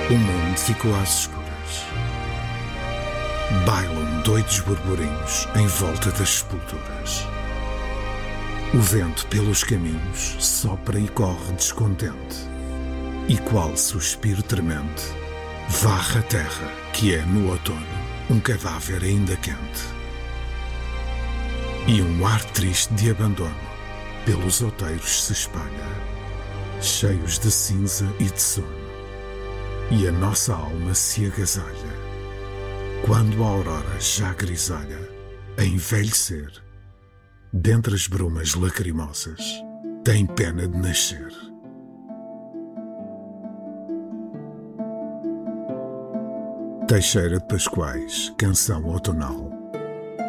O mundo ficou às escuras. Bailam doidos burburinhos em volta das sepulturas. O vento pelos caminhos sopra e corre descontente, e qual suspiro tremente varre a terra que é no outono um cadáver ainda quente. E um ar triste de abandono pelos outeiros se espalha, cheios de cinza e de sono, e a nossa alma se agasalha, quando a aurora já grisalha, a envelhecer, dentre as brumas lacrimosas, tem pena de nascer. Teixeira de Pascoais, canção outonal.